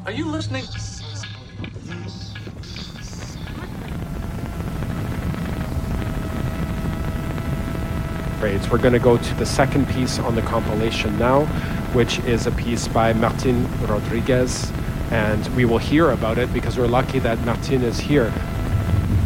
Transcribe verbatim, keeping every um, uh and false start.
Are you listening? We're going to go to the second piece on the compilation now, which is a piece by Martin Rodriguez, and we will hear about it because we're lucky that Martin is here